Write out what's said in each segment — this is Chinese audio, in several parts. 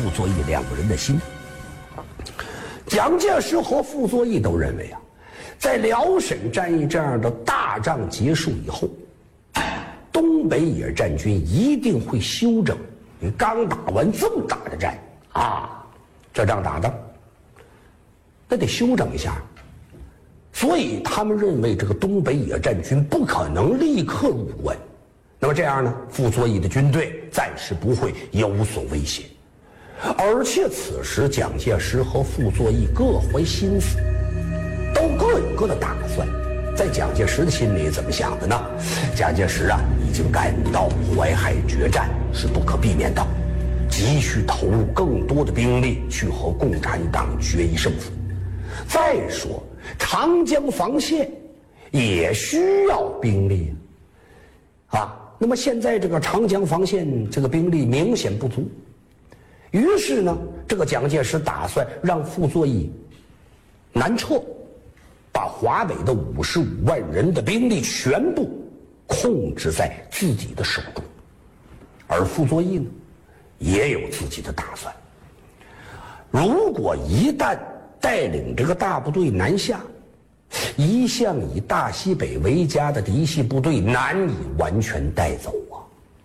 傅作义两个人的心。蒋介石和傅作义都认为啊，在辽沈战役这样的大仗结束以后，东北野战军一定会休整。你刚打完这么大的战啊，这仗打的那得休整一下，所以他们认为这个东北野战军不可能立刻入关。那么这样呢，傅作义的军队暂时不会有所威胁。而且此时蒋介石和傅作义各怀心思，都各有各的打算。在蒋介石的心里怎么想的呢？蒋介石啊，已经感到淮海决战是不可避免的，急需投入更多的兵力去和共产党决一胜负。再说长江防线也需要兵力啊。那么现在这个长江防线这个兵力明显不足，于是呢，这个蒋介石打算让傅作义南撤，把华北的55万人的兵力全部控制在自己的手中。而傅作义呢，也有自己的打算。如果一旦带领这个大部队南下，一向以大西北为家的嫡系部队难以完全带走啊。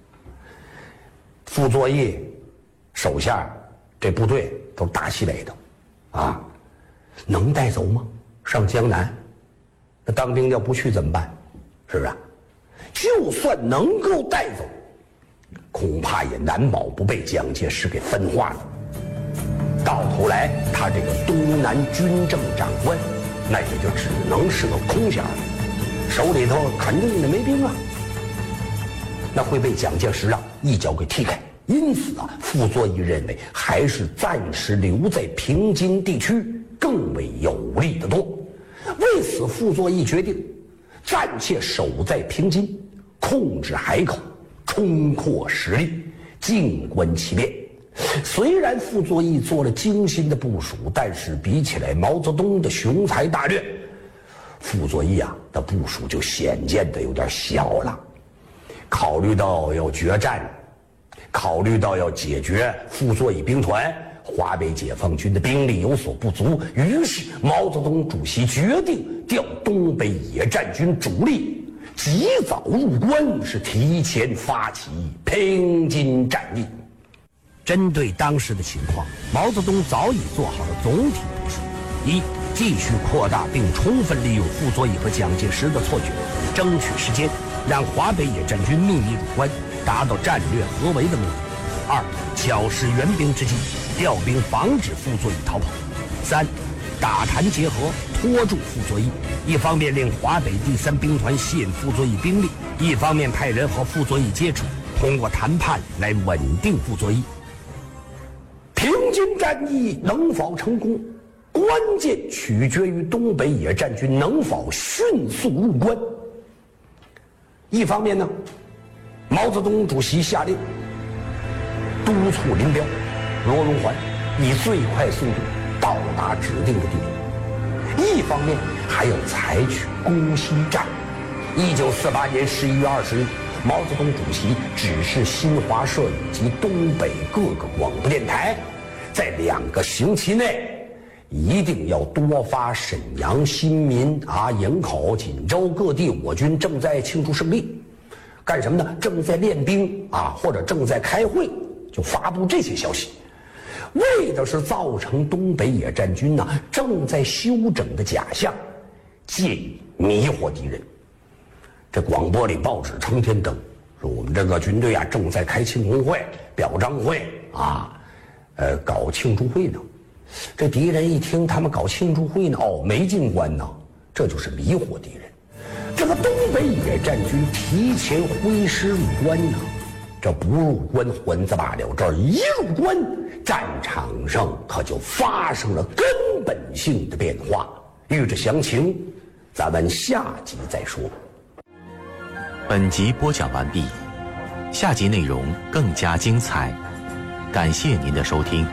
傅作义手下这部队都是大西北的啊，能带走吗？上江南，那当兵要不去怎么办？是不是？就算能够带走，恐怕也难保不被蒋介石给分化了。到头来，他这个东南军政长官，那也就只能是个空饷，手里头肯定也没兵啊，那会被蒋介石啊一脚给踢开。因此啊，傅作义认为还是暂时留在平津地区更为有利得多。为此，傅作义决定暂且守在平津，控制海口，冲扩实力，静观其变。虽然傅作义做了精心的部署，但是比起来毛泽东的雄才大略，傅作义啊的部署就显见的有点小了。考虑到要决战，考虑到要解决傅作义兵团，华北解放军的兵力有所不足，于是毛泽东主席决定调东北野战军主力及早入关，是提前发起平津战役。针对当时的情况，毛泽东早已做好了总体部署：一、继续扩大并充分利用傅作义和蒋介石的错觉，争取时间，让华北野战军秘密入关，达到战略合围的目的；二、巧施援兵之计，调兵防止傅作义逃跑；三、打谭结合，拖住傅作义，一方面令华北第3兵团吸引傅作义兵力，一方面派人和傅作义接触，通过谈判来稳定傅作义。平津战役能否成功，关键取决于东北野战军能否迅速入关。一方面呢，毛泽东主席下令督促林彪、罗荣桓以最快速度到达指定的地点；一方面还要采取攻西战。1948年11月20日，毛泽东主席指示新华社以及东北各个广播电台，在2个星期内一定要多发沈阳、新民营口、锦州各地我军正在庆祝胜利，干什么呢？正在练兵或者正在开会，就发布这些消息，为的是造成东北野战军正在休整的假象，借以迷惑敌人。这广播里、报纸成天登，说我们这个军队正在开庆功会、表彰会搞庆祝会呢。这敌人一听他们搞庆祝会呢，没进关呢，这就是迷惑敌人。这个东北野战军提前挥师入关呢，这不入关混子罢了，这一入关，战场上可就发生了根本性的变化。欲知详情，咱们下集再说。 本集播讲完毕，下集内容更加精彩，感谢您的收听。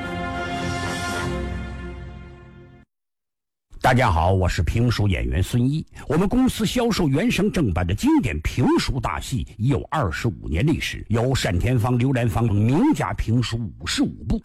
大家好，我是评书演员孙一。我们公司销售原声正版的经典评书大戏已有25年历史，由单田芳、刘兰芳名家评书55部，